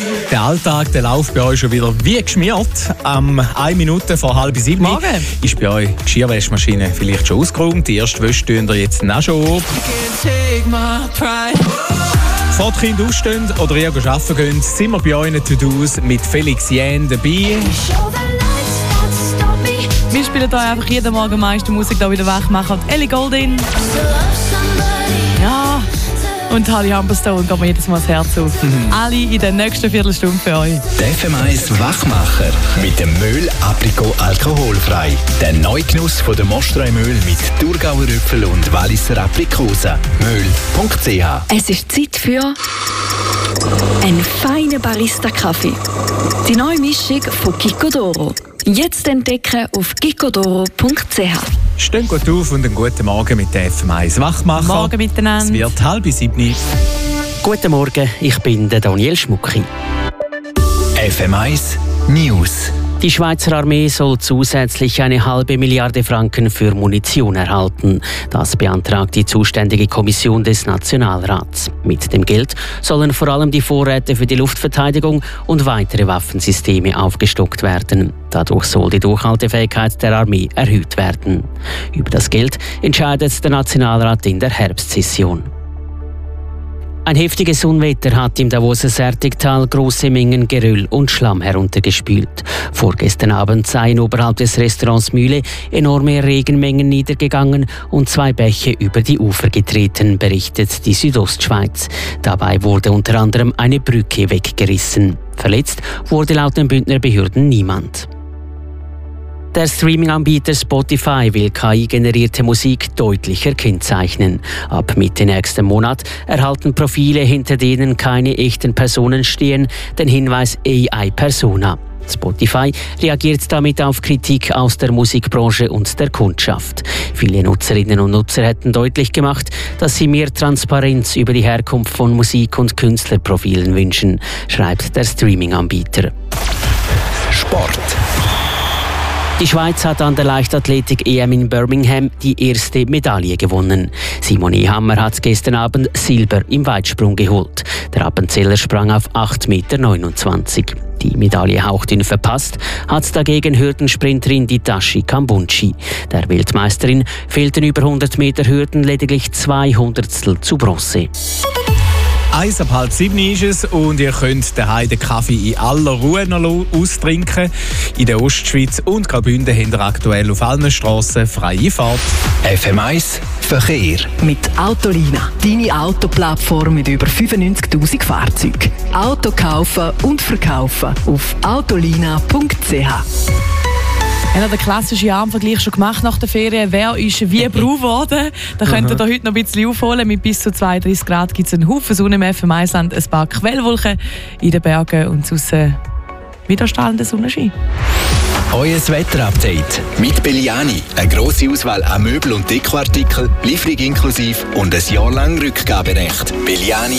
Der Alltag, der läuft bei euch schon wieder wie geschmiert. 1 Minute vor 6:30 Morgen. ist bei euch die Geschirrwaschmaschine vielleicht schon ausgeräumt. Die erste Wäsche tun ihr jetzt auch schon ab. Bevor die Kinder ausstehen oder ihr arbeiten gehen, sind wir bei euch To-Dos mit Felix Jähn dabei. Wir spielen hier einfach jeden Morgen meiste Musik da wieder wegmachen. Ellie Goulding. Ja. Und Holly Humberstone geht mir jedes Mal das Herz auf. Alle in der nächsten Viertelstunde für euch. Der FM1 Wachmacher mit dem Mühl Aprikot alkoholfrei. Der Neugenuss von der Mostreu-Mühl mit Thurgauer Äpfel und Walliser Aprikosen. Mühl.ch. Es ist Zeit für einen feinen Barista-Kaffee. Die neue Mischung von Gicodoro. Jetzt entdecken auf gicodoro.ch. Steht gut auf und einen guten Morgen mit der FM1 Wachmacher. Morgen miteinander. Es wird 6:30. Guten Morgen, ich bin der Daniel Schmucki. FM1 News. Die Schweizer Armee soll zusätzlich 1,5 Milliarde Franken für Munition erhalten. Das beantragt die zuständige Kommission des Nationalrats. Mit dem Geld sollen vor allem die Vorräte für die Luftverteidigung und weitere Waffensysteme aufgestockt werden. Dadurch soll die Durchhaltefähigkeit der Armee erhöht werden. Über das Geld entscheidet der Nationalrat in der Herbstsession. Ein heftiges Unwetter hat im Davoser Sertigtal grosse Mengen Geröll und Schlamm heruntergespült. Vorgestern Abend seien oberhalb des Restaurants Mühle enorme Regenmengen niedergegangen und 2 Bäche über die Ufer getreten, berichtet die Südostschweiz. Dabei wurde unter anderem eine Brücke weggerissen. Verletzt wurde laut den Bündner Behörden niemand. Der Streaming-Anbieter Spotify will KI-generierte Musik deutlicher kennzeichnen. Ab Mitte nächsten Monat erhalten Profile, hinter denen keine echten Personen stehen, den Hinweis AI-Persona. Spotify reagiert damit auf Kritik aus der Musikbranche und der Kundschaft. Viele Nutzerinnen und Nutzer hätten deutlich gemacht, dass sie mehr Transparenz über die Herkunft von Musik- und Künstlerprofilen wünschen, schreibt der Streaming-Anbieter. Sport. Die Schweiz hat an der Leichtathletik-EM in Birmingham die erste Medaille gewonnen. Simone Hammer hat gestern Abend Silber im Weitsprung geholt. Der Appenzeller sprang auf 8,29 Meter. Die Medaille hauchdünn verpasst hat dagegen Hürdensprinterin Ditashi Kambunchi. Der Weltmeisterin fehlten über 100 Meter Hürden lediglich 2 Hundertstel zu Bronze. 6:30 ist es und ihr könnt daheim den Kaffee in aller Ruhe noch austrinken. In der Ostschweiz und Graubünden haben wir aktuell auf allen Strassen freie Fahrt. FM1 Verkehr. Mit Autolina, deine Autoplattform mit über 95'000 Fahrzeugen. Auto kaufen und verkaufen auf autolina.ch. Wir haben den klassischen Armvergleich schon gemacht nach der Ferien. Wer ist wie braun worden? Da könnt ihr heute noch ein bisschen aufholen. Mit bis zu 32 Grad gibt es einen Haufen Sonne im FM1-Land, ein paar Quellwolken in den Bergen und sonst widerstrahlender Sonnenschein. Euer Wetterupdate mit Belliani. Eine grosse Auswahl an Möbel- und Dekoartikeln, Lieferung inklusive und ein Jahr lang Rückgaberecht. Belliani